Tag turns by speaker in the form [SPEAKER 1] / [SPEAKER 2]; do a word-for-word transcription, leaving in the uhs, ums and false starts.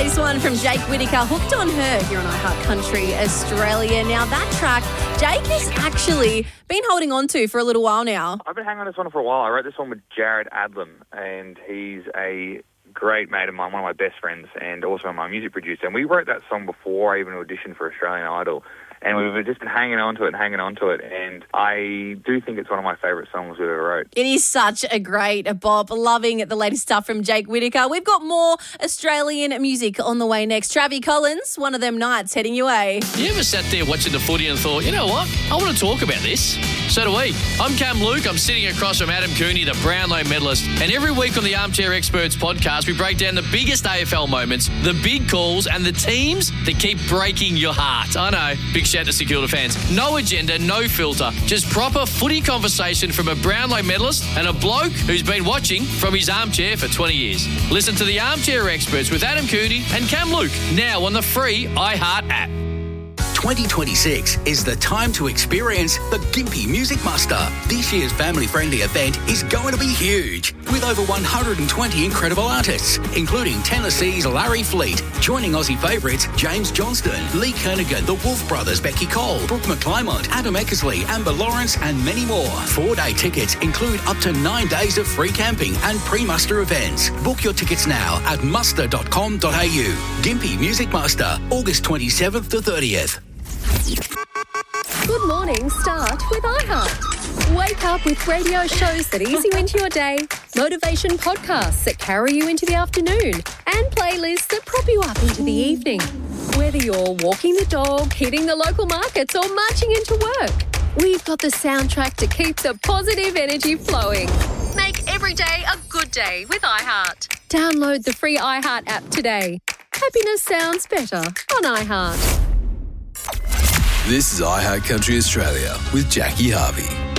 [SPEAKER 1] latest one from Jake Whittaker, Hooked on Her, here on iHeart Country Australia. Now, that track, Jake has actually been holding on to for a little while now.
[SPEAKER 2] I've been hanging on this one for a while. I wrote this one with Jared Adlam, and he's a great mate of mine, one of my best friends, and also my music producer. And we wrote that song before I even auditioned for Australian Idol. And we've just been hanging on to it and hanging on to it. And I do think it's one of my favourite songs we've ever wrote.
[SPEAKER 1] It is such a great bop. Loving the latest stuff from Jake Whittaker. We've got more Australian music on the way next. Travis Collins, One of Them Nights, heading your way.
[SPEAKER 3] You ever sat there watching the footy and thought, you know what, I want to talk about this? So do we. I'm Cam Luke. I'm sitting across from Adam Cooney, the Brownlow medalist. And every week on the Armchair Experts podcast, we break down the biggest A F L moments, the big calls, and the teams that keep breaking your heart. I know. Big shout to St Kilda fans. No agenda, no filter. Just proper footy conversation from a Brownlow medalist and a bloke who's been watching from his armchair for twenty years. Listen to the Armchair Experts with Adam Cooney and Cam Luke, now on the free iHeart app.
[SPEAKER 4] twenty twenty-six is the time to experience the Gympie Music Muster. This year's family-friendly event is going to be huge, with over one hundred twenty incredible artists, including Tennessee's Larry Fleet, joining Aussie favourites James Johnston, Lee Kernaghan, the Wolf Brothers, Becky Cole, Brooke McClymont, Adam Eckersley, Amber Lawrence, and many more. Four-day tickets include up to nine days of free camping and pre-muster events. Book your tickets now at muster dot com dot a u. Gympie Music Muster, August twenty-seventh to thirtieth.
[SPEAKER 5] Good morning, start with iHeart. Wake up with radio shows that ease you into your day, motivation podcasts that carry you into the afternoon, and playlists that prop you up into the evening. Whether you're walking the dog, hitting the local markets, or marching into work, we've got the soundtrack to keep the positive energy flowing. Make every day a good day with iHeart. Download the free iHeart app today. Happiness sounds better on iHeart.
[SPEAKER 6] This is iHeart Country Australia with Jackie Harvey.